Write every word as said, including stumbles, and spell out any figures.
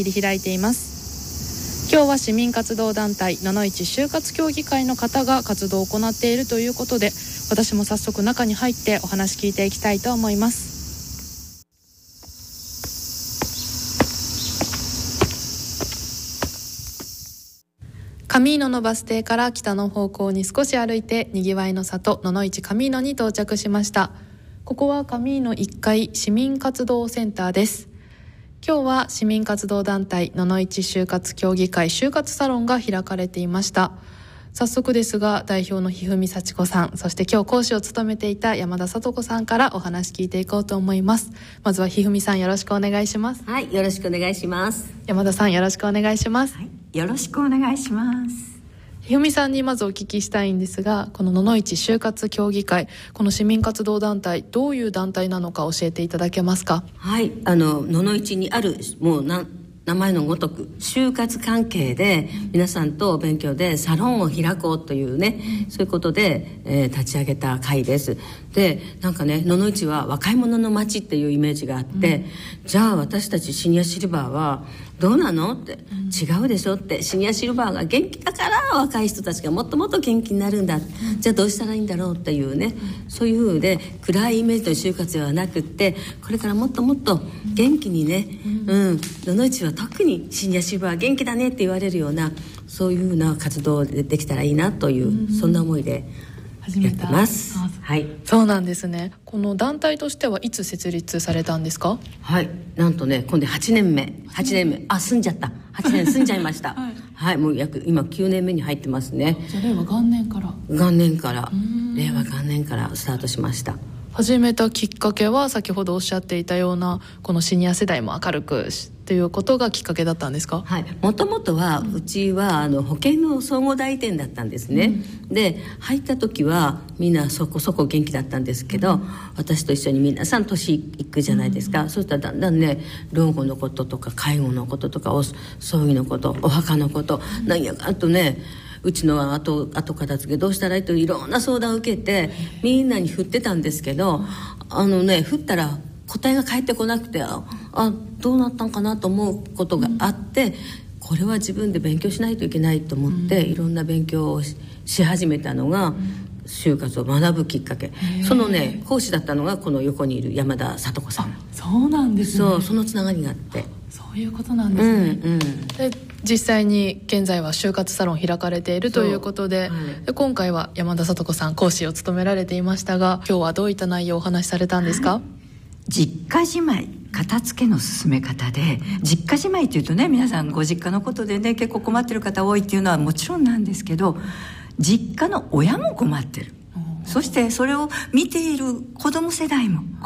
切り開いています。今日は市民活動団体野々市就活協議会の方が活動を行っているということで、私も早速中に入ってお話聞いていきたいと思います。上井野のバス停から北の方向に少し歩いて、にぎわいの里野々市上井野に到着しました。ここは上井野いっかい市民活動センターです。今日は市民活動団体野々市就活協議会就活サロンが開かれていました。早速ですが、代表のひふみさちこさん、そして今日講師を務めていた山田さと子さんからお話聞いていこうと思います。まずはひふみさん、よろしくお願いします。 はい、よろしくお願いします。 山田さん、よろしくお願いします。 はい、よろしくお願いします。 ひふみさんにまずお聞きしたいんですが、この野々市就活協議会、この市民活動団体、どういう団体なのか教えていただけますか？ はい、あの野々市にある、もうな名前のごとく就活関係で皆さんと勉強でサロンを開こうというね、そういうことで、えー、立ち上げた会です。で、なんかね、野々市は若い者の街っていうイメージがあって、うん、じゃあ私たちシニアシルバーはどうなのって、うん、違うでしょって、シニアシルバーが元気だから若い人たちがもっともっと元気になるんだ、うん、じゃあどうしたらいいんだろうっていうね、うん、そういう風で暗いイメージの就活ではなくって、これからもっともっと元気にね、うんうん、野々市は特にシニアシルバーは元気だねって言われるような、そういう風な活動でできたらいいなという、うん、そんな思いでやってます。はい、 そうなんですね。この団体としてはいつ設立されたんですか？ はい、なんとね、今度はちねんめはちねんめ、あ、済んじゃった、はちねん済んじゃいました、はい、はい、もう約今きゅうねんめに入ってますね。 じゃあ令和元年から元年から令和元年からスタートしました。 始めたきっかけは先ほどおっしゃっていたような、このシニア世代も明るくということがきっかけだったんですか？ はい、もともとは、うん、うちはあの保険の総合代理店だったんですね、うん、で入った時はみんなそこそこ元気だったんですけど、うん、私と一緒に皆さん年いくじゃないですか、うん、そうしたらだんだんね、老後のこととか介護のこととかお葬儀のこと、お墓のこと、うん、なんやあとね、うちの後後片付けどうしたらいいといろんな相談を受けてみんなに振ってたんですけど、あのね、振ったら答えが返ってこなくて、ああどうなったんかなと思うことがあって、うん、これは自分で勉強しないといけないと思って、うん、いろんな勉強を し, し始めたのが、うん、就活を学ぶきっかけ。そのね、講師だったのがこの横にいる山田さと子さん。 そうなんですね。 そう、そのつながりがあって。 そういうことなんですね、うんうん、で実際に現在は就活サロン開かれているということで、はい、で今回は山田さと子さん講師を務められていましたが、今日はどういった内容をお話しされたんですか？はい、 実家じまい片付けの進め方で、実家じまいというとね、皆さんご実家のことでね結構困ってる方多いっていうのはもちろんなんですけど、実家の親も困ってる、そしてそれを見ている子供世代も